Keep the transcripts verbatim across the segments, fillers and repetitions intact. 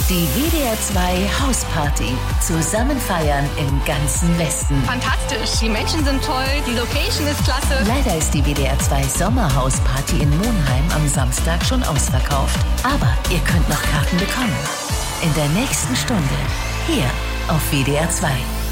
Die W D R zwei Hausparty. Zusammen feiern im ganzen Westen. Fantastisch. Die Menschen sind toll. Die Location ist klasse. Leider ist die W D R zwei Sommerhausparty in Monheim am Samstag schon ausverkauft. Aber ihr könnt noch Karten bekommen. In der nächsten Stunde. Hier auf W D R zwei.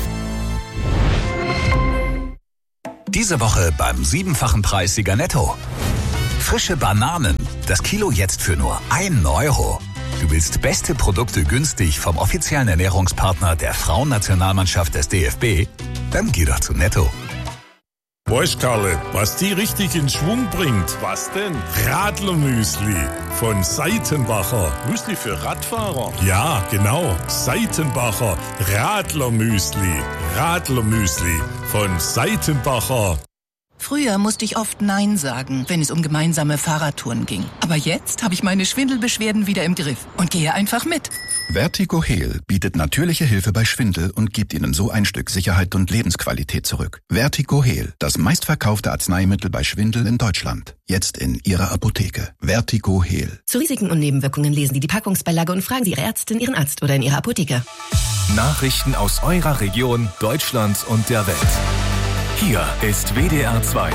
Diese Woche beim siebenfachen Preissieger Netto. Frische Bananen. Das Kilo jetzt für nur einen Euro. Du willst beste Produkte günstig vom offiziellen Ernährungspartner der Frauennationalmannschaft des D F B? Dann geh doch zu Netto. Weißt Karle, was die richtig in Schwung bringt? Was denn? Radlermüsli von Seitenbacher. Müsli für Radfahrer? Ja, genau. Seitenbacher Radlermüsli. Radlermüsli von Seitenbacher. Früher musste ich oft Nein sagen, wenn es um gemeinsame Fahrradtouren ging. Aber jetzt habe ich meine Schwindelbeschwerden wieder im Griff und gehe einfach mit. Vertigo Heal bietet natürliche Hilfe bei Schwindel und gibt Ihnen so ein Stück Sicherheit und Lebensqualität zurück. Vertigo Heal, das meistverkaufte Arzneimittel bei Schwindel in Deutschland. Jetzt in Ihrer Apotheke. Vertigo Heal. Zu Risiken und Nebenwirkungen lesen Sie die Packungsbeilage und fragen Sie Ihre Ärztin, Ihren Arzt oder in Ihrer Apotheke. Nachrichten aus eurer Region, Deutschland und der Welt. Hier ist W D R zwei.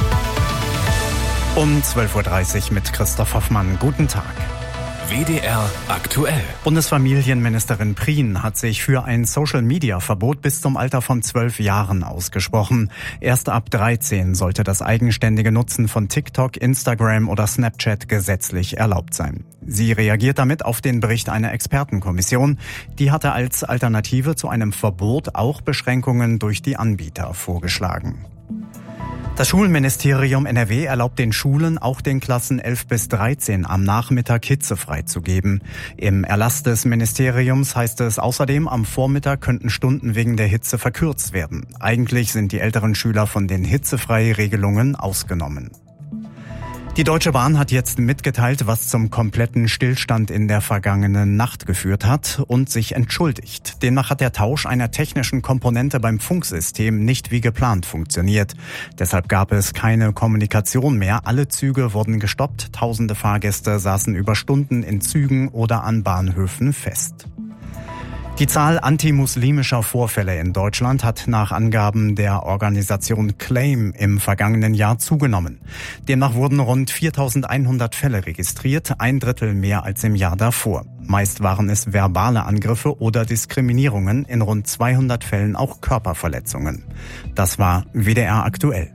Um zwölf Uhr dreißig mit Christoph Hoffmann. Guten Tag. W D R aktuell. Bundesfamilienministerin Prien hat sich für ein Social-Media-Verbot bis zum Alter von zwölf Jahren ausgesprochen. Erst ab dreizehn sollte das eigenständige Nutzen von TikTok, Instagram oder Snapchat gesetzlich erlaubt sein. Sie reagiert damit auf den Bericht einer Expertenkommission. Die hatte als Alternative zu einem Verbot auch Beschränkungen durch die Anbieter vorgeschlagen. Das Schulministerium N R W erlaubt den Schulen, auch den Klassen elf bis dreizehn am Nachmittag hitzefrei zu geben. Im Erlass des Ministeriums heißt es außerdem, am Vormittag könnten Stunden wegen der Hitze verkürzt werden. Eigentlich sind die älteren Schüler von den Hitzefrei-Regelungen ausgenommen. Die Deutsche Bahn hat jetzt mitgeteilt, was zum kompletten Stillstand in der vergangenen Nacht geführt hat und sich entschuldigt. Demnach hat der Tausch einer technischen Komponente beim Funksystem nicht wie geplant funktioniert. Deshalb gab es keine Kommunikation mehr. Alle Züge wurden gestoppt. Tausende Fahrgäste saßen über Stunden in Zügen oder an Bahnhöfen fest. Die Zahl antimuslimischer Vorfälle in Deutschland hat nach Angaben der Organisation Claim im vergangenen Jahr zugenommen. Demnach wurden rund viertausendeinhundert Fälle registriert, ein Drittel mehr als im Jahr davor. Meist waren es verbale Angriffe oder Diskriminierungen, in rund zweihundert Fällen auch Körperverletzungen. Das war W D R aktuell.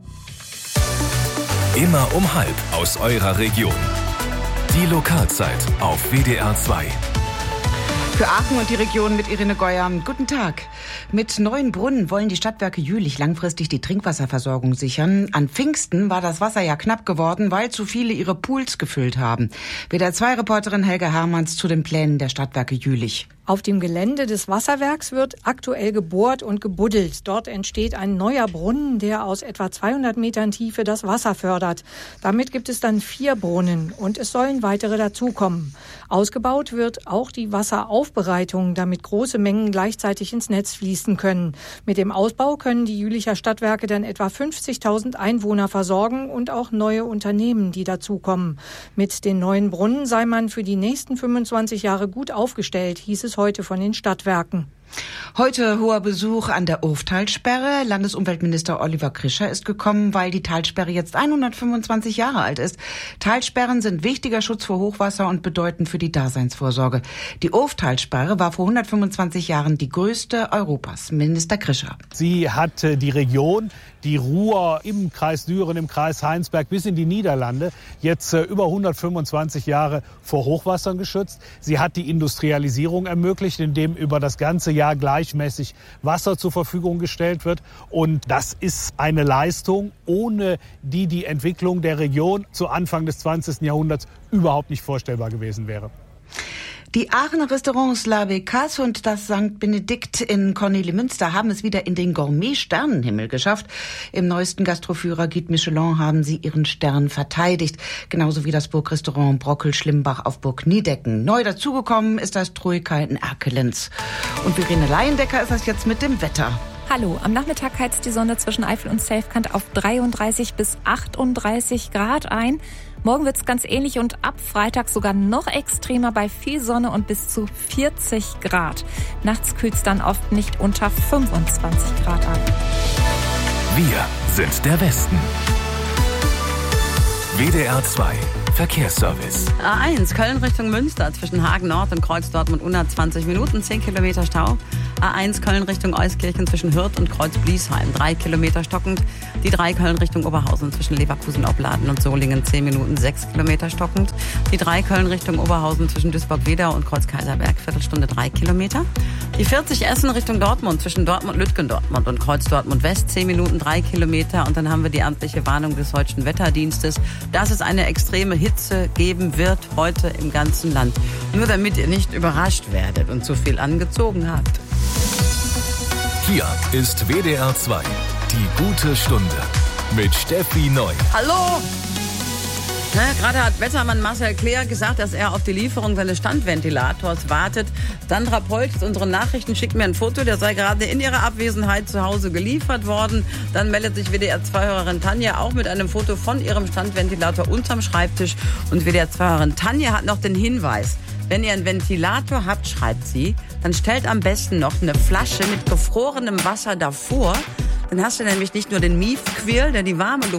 Immer um halb aus eurer Region. Die Lokalzeit auf W D R zwei. Für Aachen und die Region mit Irene Geuer. Guten Tag. Mit neuen Brunnen wollen die Stadtwerke Jülich langfristig die Trinkwasserversorgung sichern. An Pfingsten war das Wasser ja knapp geworden, weil zu viele ihre Pools gefüllt haben. W D R zwei Reporterin Helga Hermanns zu den Plänen der Stadtwerke Jülich. Auf dem Gelände des Wasserwerks wird aktuell gebohrt und gebuddelt. Dort entsteht ein neuer Brunnen, der aus etwa zweihundert Metern Tiefe das Wasser fördert. Damit gibt es dann vier Brunnen und es sollen weitere dazukommen. Ausgebaut wird auch die Wasseraufbereitung, damit große Mengen gleichzeitig ins Netz fließen können. Mit dem Ausbau können die Jülicher Stadtwerke dann etwa fünfzigtausend Einwohner versorgen und auch neue Unternehmen, die dazukommen. Mit den neuen Brunnen sei man für die nächsten fünfundzwanzig Jahre gut aufgestellt, hieß es heute von den Stadtwerken. Heute hoher Besuch an der Urftalsperre. Landesumweltminister Oliver Krischer ist gekommen, weil die Talsperre jetzt hundertfünfundzwanzig Jahre alt ist. Talsperren sind wichtiger Schutz vor Hochwasser und bedeuten für die Daseinsvorsorge. Die Urftalsperre war vor hundertfünfundzwanzig Jahren die größte Europas. Minister Krischer. Sie hat die Region, die Ruhr im Kreis Düren, im Kreis Heinsberg bis in die Niederlande jetzt über hundertfünfundzwanzig Jahre vor Hochwassern geschützt. Sie hat die Industrialisierung ermöglicht, indem über das ganze Jahr gleichmäßig Wasser zur Verfügung gestellt wird. Und das ist eine Leistung, ohne die die Entwicklung der Region zu Anfang des zwanzigsten Jahrhunderts überhaupt nicht vorstellbar gewesen wäre. Die Aachener Restaurants La Becasse und das Sankt Benedikt in Kornelimünster haben es wieder in den Gourmet-Sternenhimmel geschafft. Im neuesten Gastroführer Guide Michelin haben sie ihren Stern verteidigt. Genauso wie das Burgrestaurant Brockel-Schlimbach auf Burg Niedecken. Neu dazugekommen ist das Troika in Erkelenz. Und Verena Leiendecker ist das jetzt mit dem Wetter. Hallo, am Nachmittag heizt die Sonne zwischen Eifel und Selfkant auf dreiunddreißig bis achtunddreißig Grad ein. Morgen wird's ganz ähnlich und ab Freitag sogar noch extremer bei viel Sonne und bis zu vierzig Grad. Nachts kühlt's dann oft nicht unter fünfundzwanzig Grad an. Wir sind der Westen. W D R zwei Verkehrsservice. A eins, Köln Richtung Münster, zwischen Hagen Nord und Kreuz Dortmund hundertzwanzig Minuten, zehn Kilometer Stau. A eins, Köln Richtung Euskirchen zwischen Hürth und Kreuz Bliesheim, drei Kilometer stockend. Die drei, Köln Richtung Oberhausen zwischen Leverkusen, Opladen und Solingen, zehn Minuten, sechs Kilometer stockend. Die drei, Köln Richtung Oberhausen zwischen Duisburg-Wedau und Kreuz Kaiserberg, Viertelstunde, drei Kilometer. Die vierzig, Essen Richtung Dortmund zwischen Dortmund-Lütgendortmund und Kreuz Dortmund West, zehn Minuten, drei Kilometer. Und dann haben wir die amtliche Warnung des Deutschen Wetterdienstes, dass es eine extreme Hitze geben wird heute im ganzen Land. Nur damit ihr nicht überrascht werdet und zu viel angezogen habt. Hier ist W D R zwei, die gute Stunde mit Steffi Neu. Hallo! Na, gerade hat Wettermann Marcel Kleer gesagt, dass er auf die Lieferung seines Standventilators wartet. Sandra Polk aus unseren Nachrichten schickt mir ein Foto, der sei gerade in ihrer Abwesenheit zu Hause geliefert worden. Dann meldet sich W D R zwei-Hörerin Tanja auch mit einem Foto von ihrem Standventilator unterm Schreibtisch. Und W D R zwei-Hörerin Tanja hat noch den Hinweis: Wenn ihr einen Ventilator habt, schreibt sie, dann stellt am besten noch eine Flasche mit gefrorenem Wasser davor. Dann hast du nämlich nicht nur den Miefquirl, der die warme Luft